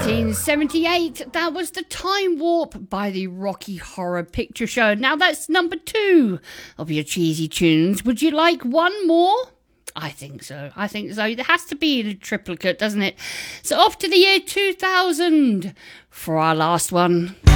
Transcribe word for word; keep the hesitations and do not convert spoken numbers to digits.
nineteen seventy-eight, that was The Time Warp by the Rocky Horror Picture Show. Now that's number two of your cheesy tunes. Would you like one more? I think so. I think so. There has to be a triplicate, doesn't it? So off to the year two thousand for our last one.